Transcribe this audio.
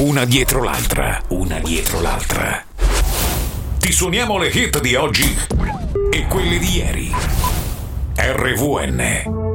una dietro l'altra, una dietro l'altra. Ti suoniamo le hit di oggi e quelle di ieri. RVN